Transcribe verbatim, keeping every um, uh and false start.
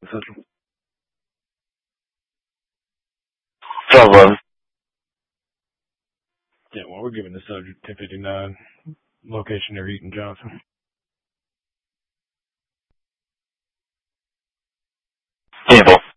Central. twelve eleven. Yeah, well, we're giving the subject ten fifty-nine, location near Eaton Johnson. Evil.